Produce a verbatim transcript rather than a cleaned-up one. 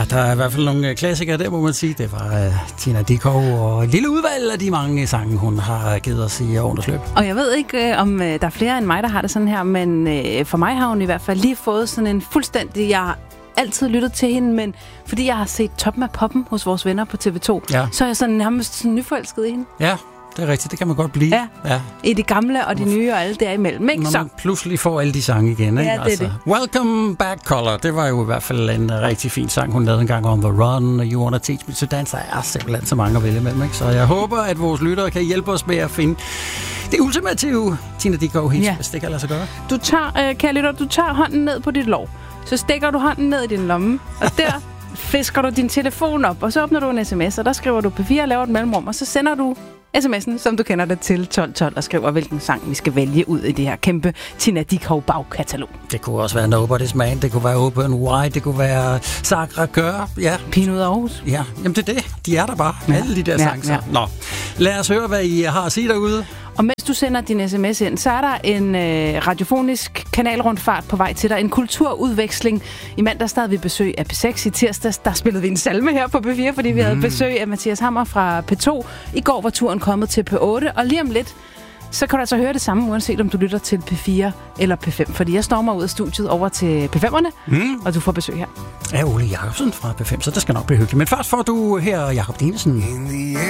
der er i hvert fald nogle klassikere der, må man sige. Det var uh, Tina Dickow og et lille udvalg af de mange sange, hun har givet os i årenes løb. Og jeg ved ikke, uh, om uh, der er flere end mig, der har det sådan her, men uh, for mig har hun i hvert fald lige fået sådan en fuldstændig... Jeg har altid lyttet til hende, men fordi jeg har set Toppen af Poppen hos vores venner på T V to, ja. så er jeg sådan nærmest sådan nyforelsket i hende. Ja. Det er rigtigt, det kan man godt blive. Ja, ja. I det gamle og det nye og alt derimellem, ikke? Når Så. man pludselig får alle de sange igen, ikke? Ja, det er det. Welcome Back Color, det var jo i hvert fald en rigtig fin sang, hun lavede en gang On The Run, og You Wanna Teach Me To Dance. Der er simpelthen så mange at vælge mellem, ikke? Så jeg håber, at vores lyttere kan hjælpe os med at finde det ultimative Tina Dickow hits, ja. hvis det kan lade sig gøre. Du tager, øh, kære lytter, du tager hånden ned på dit lår, så stikker du hånden ned i din lomme, og der fisker du din telefon op, og så åbner du en sms, og der skriver du P fire og laver et mellemrum, og så sender du sms'en, som du kender det, til tolv tolv og skriver, hvilken sang vi skal vælge ud i det her kæmpe Tina Dickow bagkatalog. Det kunne også være Nobody's Man, det kunne være Open Wide, det kunne være Sacre Coeur, ja. Pigen ud af Aarhus. Ja, jamen det er det. De er der bare, ja. alle de der ja, sange. Ja. Nå, lad os høre, hvad I har at sige derude. Og mens du sender din sms ind, så er der en øh, radiofonisk kanalrundfart på vej til dig. En kulturudveksling. I mandags havde vi besøg af P seks. I tirsdags der spillede vi en salme her på P fire, fordi vi mm. havde besøg af Mathias Hammer fra P to. I går var turen kommet til P otte, og lige om lidt, så kan du altså høre det samme, uanset om du lytter til P fire eller P fem. Fordi jeg stormer ud af studiet over til P fem'erne, mm. og du får besøg her. Af Ole Jacobsen fra P fem, så det skal nok blive hyggeligt. Men først får du her Jakob Dinesen.